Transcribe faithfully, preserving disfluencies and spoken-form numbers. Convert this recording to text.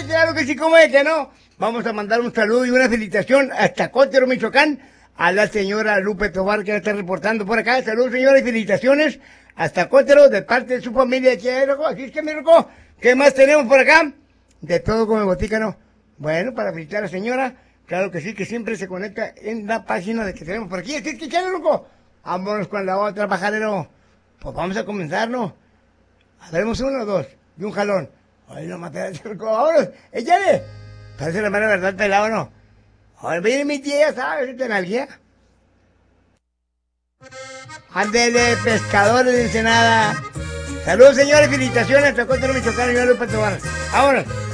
claro que sí, como es que no. Vamos a mandar un saludo y una felicitación hasta Cótero, Michoacán, a la señora Lupe Tobar, que está reportando por acá. Saludos, señora, y felicitaciones hasta Cótero, de parte de su familia de aquí de Roco. Así es que, mi Roco, ¿qué más tenemos por acá? De todo como botícano. Bueno, para felicitar a la señora, claro que sí, que siempre se conecta en la página de que tenemos por aquí. Así es que, ¿qué, Roco? Vámonos con la otra, pajarero. Pues vamos a comenzar, ¿no? Haremos uno o dos, y un jalón. Ay, no maté a Roco, vámonos, échale. Parece la mera verdad, pelado, ¿no? Ay, viene mi tía, ¿sabes? ¿Esta nalguía? Ándele, pescadores de Ensenada. Saludos, señores, felicitaciones, Tocótero, Michoacán, y yo Lupe Tobar. Vámonos.